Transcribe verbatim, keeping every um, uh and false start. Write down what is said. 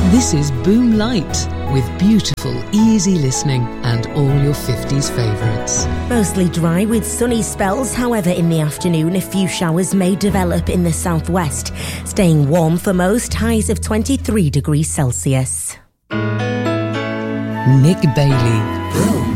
This is Boom Light, with beautiful, easy listening and all your fifties favourites. Mostly dry with sunny spells, however in the afternoon a few showers may develop in the southwest. Staying warm for most, highs of twenty-three degrees Celsius. Nick Bailey. Boom.